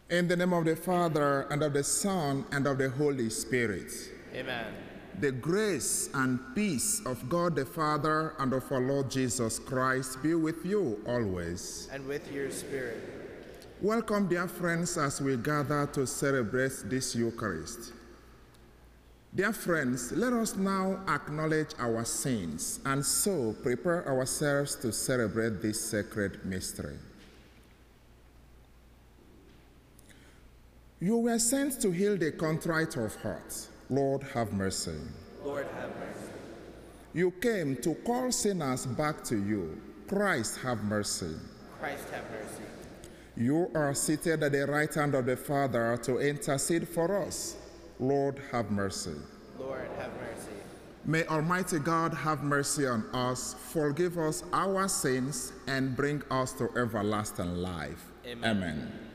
In the name of the Father, and of the Son, and of the Holy Spirit. Amen. The grace and peace of God the Father and of our Lord Jesus Christ be with you always. And with your spirit. Welcome, dear friends, as we gather to celebrate this Eucharist. Dear friends, let us now acknowledge our sins and so prepare ourselves to celebrate this sacred mystery. You were sent to heal the contrite of heart. Lord, have mercy. Lord, have mercy. You came to call sinners back to you. Christ, have mercy. Christ, have mercy. You are seated at the right hand of the Father to intercede for us. Lord, have mercy. Lord, have mercy. May Almighty God have mercy on us, forgive us our sins, and bring us to everlasting life. Amen. Amen.